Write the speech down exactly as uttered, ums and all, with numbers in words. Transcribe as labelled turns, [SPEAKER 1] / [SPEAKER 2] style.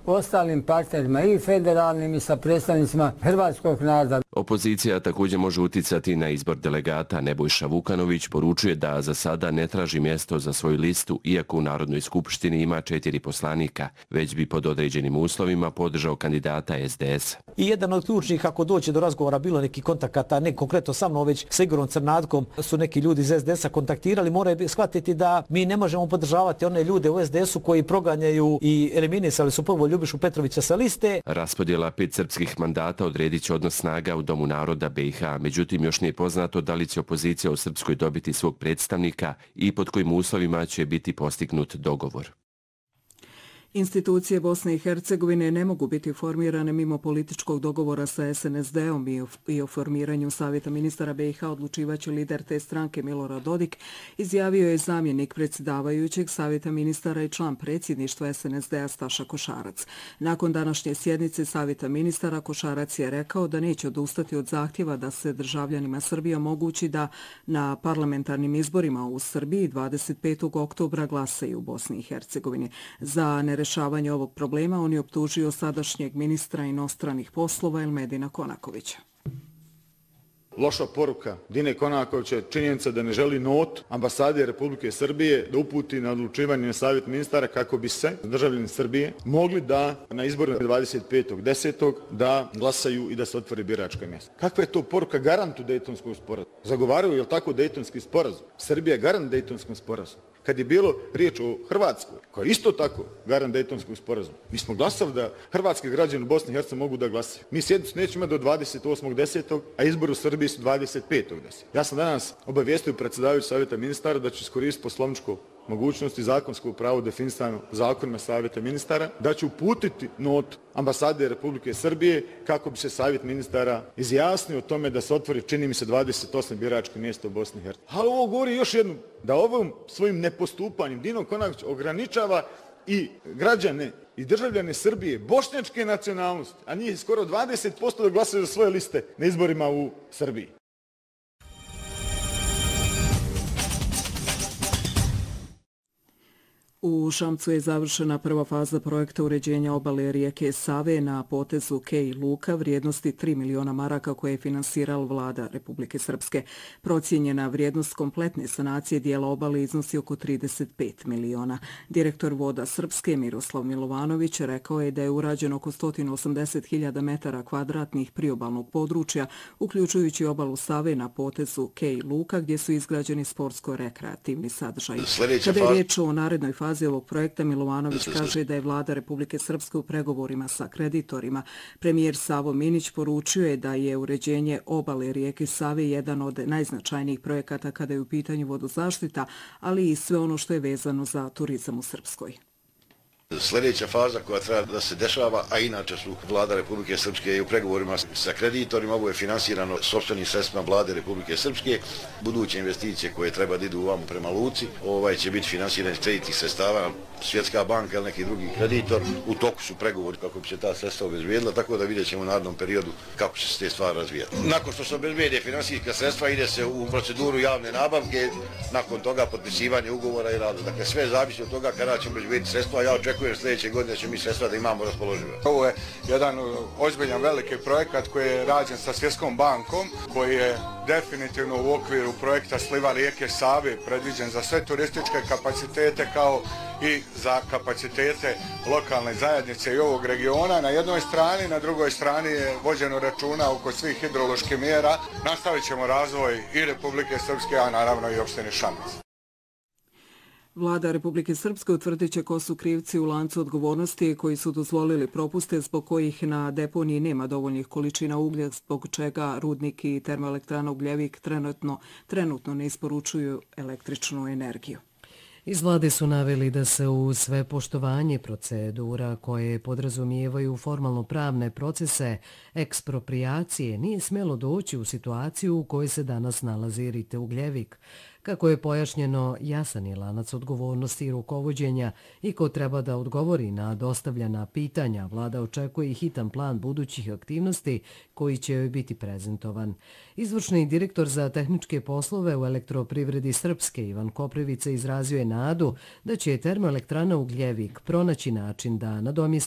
[SPEAKER 1] ostalim partnerima i federalnim i sa predstavnicima hrvatskog naroda.
[SPEAKER 2] Opozicija također može uticati na izbor delegata. Nebojša Vukanović poručuje da za sada ne traži mjesto za svoju listu, iako u Narodnoj skupštini ima četiri poslanika, već bi pod određenim uslovima podržao kandidata es de es.
[SPEAKER 3] I jedan od ključnih, ako dođe do razgovora, bilo neki kontakata, ne konkretno sa mnom, već sa Igorom Crnatkom, su neki ljudi iz es de es-a kontaktirali, moraju shvatiti da mi ne možemo podržavati one ljude u es de es-u koji proganjaju i eliminisali su prvo Ljubišu Petrovića sa liste.
[SPEAKER 2] Raspodjela pet srpskih mandata odredit će odnos snaga u Domu naroda be i ha, međutim još nije poznato da li će opozicija u Srpskoj dobiti svog predstavnika i pod kojim uslovima će biti postignut dogovor.
[SPEAKER 4] Institucije Bosne i Hercegovine ne mogu biti formirane mimo političkog dogovora sa es en es de-om i o formiranju Savjeta ministara be i ha odlučivaće lider te stranke Milorad Dodik, izjavio je zamjenik predsjedavajućeg Savjeta ministara i član predsjedništva es en es de-a Staša Košarac. Nakon današnje sjednice Savjeta ministara Košarac je rekao da neće odustati od zahtjeva da se državljanima Srbije omogući da na parlamentarnim izborima u Srbiji dvadeset petog oktobra glasaju u Bosni i Hercegovini. Za nerešavanje ovog problema on je optužio sadašnjeg ministra inostranih poslova Elmedina Konakovića.
[SPEAKER 5] Loša poruka Dine Konakovića je činjenica da ne želi not ambasade Republike Srbije da uputi na odlučivanje na Savjet ministara kako bi se državljani Srbije mogli da na izborima dvadeset petog desetog da glasaju i da se otvori biračka mjesta. Kakva je to poruka garantu Dejtonskog sporazuma? Zagovaraju, je li tako, Dejtonski sporazum? Srbija je garant Dejtonskom sporazumu. Kad je bilo riječ o Hrvatskoj, koja je isto tako garant Dejtonskog sporazuma, mi smo glasali da hrvatski građani u Bosni i Hercegovini mogu da glasaju. Mi sjednicu nećemo imati do dvadeset osmog desetog a izbori u Srbiji su dvadeset petog desetog Ja sam danas obavijestio predsjedavajući Savjeta ministara da će iskoristiti poslovničku mogućnost i zakonsko pravo definisano zakonima Savjeta ministara, da će uputiti not ambasade Republike Srbije kako bi se Savjet ministara izjasnio o tome da se otvori, čini mi se, dvadeset osam biračkih mjesta u Bosni i Hercegovini. Ali ovo govori još jednom, da ovim svojim nepostupanjem Dino Konaković ograničava i građane i državljane Srbije bošnjačke nacionalnosti, a njih skoro dvadeset posto da glasaju za svoje liste na izborima u Srbiji.
[SPEAKER 4] U Šamcu je završena prva faza projekta uređenja obale rijeke Save na potezu Kej Luka vrijednosti tri miliona maraka koje je finansirala vlada Republike Srpske. Procijenjena vrijednost kompletne sanacije dijela obale iznosi oko trideset pet miliona. Direktor Voda Srpske Miroslav Milovanović rekao je da je urađeno oko sto osamdeset hiljada metara kvadratnih priobalnog područja, uključujući obalu Save na potezu Kej Luka gdje su izgrađeni sportsko-rekreativni sadržaji. Kada je riječ o narednoj fazi fazi ovog projekta Milovanović kaže da je vlada Republike Srpske u pregovorima sa kreditorima. Premijer Savo Minić poručio je da je uređenje obale rijeke Save jedan od najznačajnijih projekata kada je u pitanju vodozaštita, ali i sve ono što je vezano za turizam u Srpskoj.
[SPEAKER 6] Sljedeća faza koja treba da se dešava, a inače su vlada Republike Srpske i u pregovorima sa kreditorima, ovo je finansirano sopstvenim sredstvima vlade Republike Srpske. Buduće investicije koje treba da idu ovamo prema luci, ovaj će biti finansirane iz kreditnih sredstava, Svjetska banka ili neki drugi kreditor. U toku su pregovori kako bi se ta sredstva obezbijedila, tako da vidjet ćemo u narednom periodu kako će se te stvari razvijati. Nakon što se obezbijede finansijska sredstva, ide se u proceduru javne nabavke, nakon toga potpisivanje ugovora i rada. Dakle, sve zavisi od toga kada ćemo obezbijediti sredstva. Ja očekujem sljedeće godine da ćemo mi sredstva da imamo raspoložive.
[SPEAKER 7] Ovo je jedan ozbiljan veliki projekat koji je rađen sa Svjetskom bankom, koji je definitivno u okviru projekta Sliva rijeke Save predviđen za sve turističke kapacitete kao i za kapacitete lokalne zajednice i ovog regiona. Na jednoj strani, na drugoj strani je vođeno računa oko svih hidroloških mjera. Nastavit ćemo razvoj i Republike Srpske, a naravno i opštine Šamac.
[SPEAKER 4] Vlada Republike Srpske utvrdit će ko su krivci u lancu odgovornosti koji su dozvolili propuste zbog kojih na deponiji nema dovoljnih količina uglja, zbog čega rudnik i termoelektrana Ugljevik trenutno, trenutno ne isporučuju električnu energiju.
[SPEAKER 8] Iz vlade su naveli da se u sve poštovanje procedura koje podrazumijevaju formalno pravne procese ekspropriacije nije smjelo doći u situaciju u kojoj se danas nalazi Rite Ugljevik. Kako je pojašnjeno, jasan je lanac odgovornosti i rukovođenja i ko treba da odgovori na dostavljena pitanja, vlada očekuje i hitan plan budućih aktivnosti koji će joj biti prezentovan. Izvršni direktor za tehničke poslove u Elektroprivredi Srpske Ivan Koprivica izrazio je nadu da će termoelektrana Ugljevik pronaći način da nadomjesti